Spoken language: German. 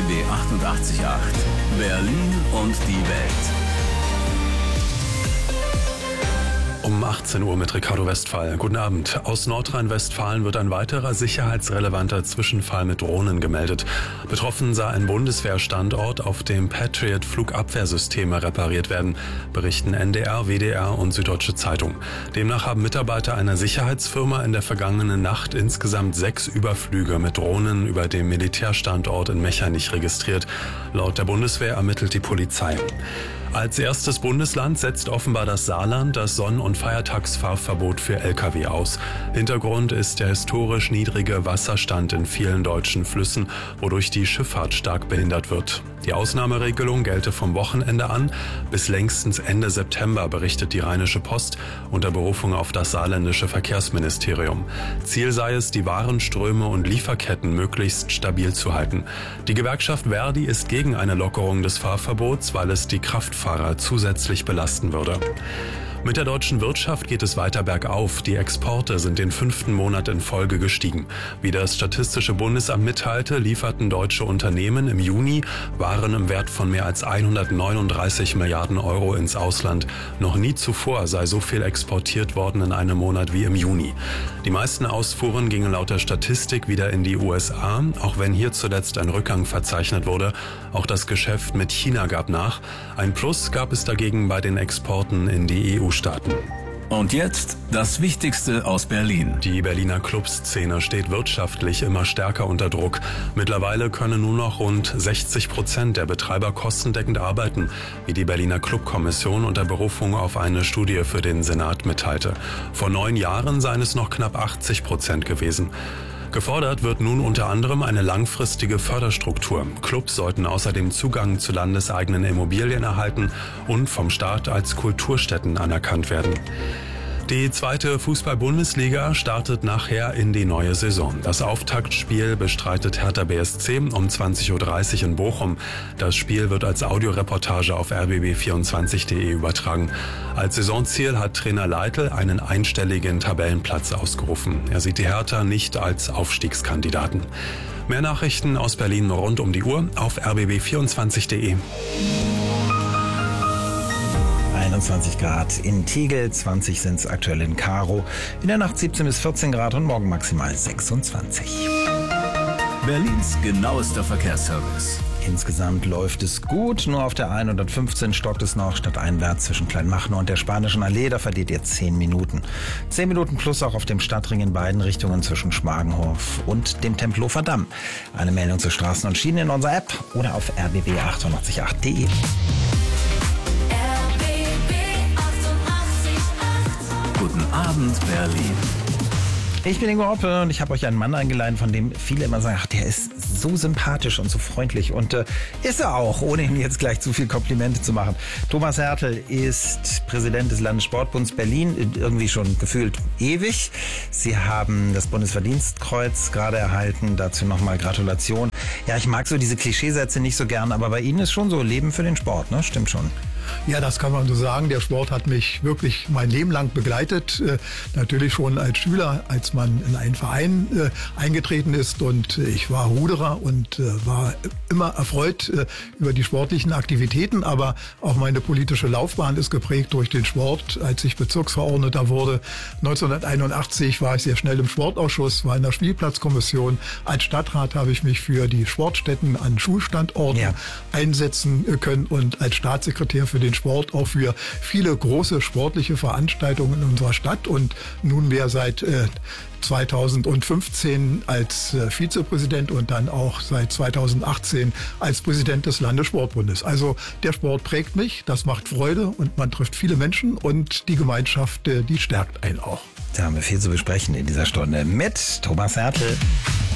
RBB 88.8 Berlin und die Welt. Um 18 Uhr mit Ricardo Westphal. Guten Abend. Aus Nordrhein-Westfalen wird ein weiterer sicherheitsrelevanter Zwischenfall mit Drohnen gemeldet. Betroffen sei ein Bundeswehrstandort, auf dem Patriot-Flugabwehrsysteme repariert werden, berichten NDR, WDR und Süddeutsche Zeitung. Demnach haben Mitarbeiter einer Sicherheitsfirma in der vergangenen Nacht insgesamt 6 Überflüge mit Drohnen über dem Militärstandort in Mechernich registriert. Laut der Bundeswehr ermittelt die Polizei. Als erstes Bundesland setzt offenbar das Saarland das Sonn- und Feiertagsfahrverbot für Lkw aus. Hintergrund ist der historisch niedrige Wasserstand in vielen deutschen Flüssen, wodurch die Schifffahrt stark behindert wird. Die Ausnahmeregelung gelte vom Wochenende an bis längstens Ende September, berichtet die Rheinische Post unter Berufung auf das saarländische Verkehrsministerium. Ziel sei es, die Warenströme und Lieferketten möglichst stabil zu halten. Die Gewerkschaft Verdi ist gegen eine Lockerung des Fahrverbots, weil es die Kraftfahrer zusätzlich belasten würde. Mit der deutschen Wirtschaft geht es weiter bergauf. Die Exporte sind den 5. Monat in Folge gestiegen. Wie das Statistische Bundesamt mitteilte, lieferten deutsche Unternehmen im Juni Waren im Wert von mehr als 139 Milliarden Euro ins Ausland. Noch nie zuvor sei so viel exportiert worden in einem Monat wie im Juni. Die meisten Ausfuhren gingen laut der Statistik wieder in die USA, auch wenn hier zuletzt ein Rückgang verzeichnet wurde. Auch das Geschäft mit China gab nach. Ein Plus gab es dagegen bei den Exporten in die EU-Staaten. Und jetzt das Wichtigste aus Berlin. Die Berliner Clubszene steht wirtschaftlich immer stärker unter Druck. Mittlerweile können nur noch rund 60% der Betreiber kostendeckend arbeiten, wie die Berliner Clubkommission unter Berufung auf eine Studie für den Senat mitteilte. Vor 9 Jahren seien es noch knapp 80% gewesen. Gefordert wird nun unter anderem eine langfristige Förderstruktur. Clubs sollten außerdem Zugang zu landeseigenen Immobilien erhalten und vom Staat als Kulturstätten anerkannt werden. Die 2. Fußball-Bundesliga startet nachher in die neue Saison. Das Auftaktspiel bestreitet Hertha BSC um 20.30 Uhr in Bochum. Das Spiel wird als Audioreportage auf rbb24.de übertragen. Als Saisonziel hat Trainer Leitl einen einstelligen Tabellenplatz ausgerufen. Er sieht die Hertha nicht als Aufstiegskandidaten. Mehr Nachrichten aus Berlin rund um die Uhr auf rbb24.de. 21 Grad in Tegel, 20 sind es aktuell in Karow. In der Nacht 17 bis 14 Grad und morgen maximal 26. Berlins genauester Verkehrsservice. Insgesamt läuft es gut, nur auf der 115 stockt es noch stadteinwärts zwischen Kleinmachnow und der Spanischen Allee, da verliert ihr 10 Minuten. 10 Minuten plus auch auf dem Stadtring in beiden Richtungen zwischen Schmargenhof und dem Tempelhofer Damm. Eine Meldung zu Straßen und Schienen in unserer App oder auf rbb888.de. Guten Abend, Berlin. Ich bin Ingo Hoppe und ich habe euch einen Mann eingeladen, von dem viele immer sagen, ach, der ist so sympathisch und so freundlich. Und ist er auch, ohne ihm jetzt gleich zu viel Komplimente zu machen. Thomas Hertel ist Präsident des Landessportbunds Berlin, irgendwie schon gefühlt ewig. Sie haben das Bundesverdienstkreuz gerade erhalten, dazu nochmal Gratulation. Ja, ich mag so diese Klischeesätze nicht so gern, aber bei Ihnen ist schon so Leben für den Sport, ne? Stimmt schon. Ja, das kann man so sagen. Der Sport hat mich wirklich mein Leben lang begleitet. Natürlich schon als Schüler, als man in einen Verein eingetreten ist. Und ich war Ruderer und war immer erfreut über die sportlichen Aktivitäten. Aber auch meine politische Laufbahn ist geprägt durch den Sport. Als ich Bezirksverordneter wurde, 1981, war ich sehr schnell im Sportausschuss, war in der Spielplatzkommission. Als Stadtrat habe ich mich für die Sportstätten an Schulstandorten einsetzen können und als Staatssekretär für den Sport auch für viele große sportliche Veranstaltungen in unserer Stadt und nunmehr seit 2015 als Vizepräsident und dann auch seit 2018 als Präsident des Landessportbundes. Also der Sport prägt mich, das macht Freude und man trifft viele Menschen und die Gemeinschaft, die stärkt einen auch. Da haben wir viel zu besprechen in dieser Stunde mit Thomas Hertel.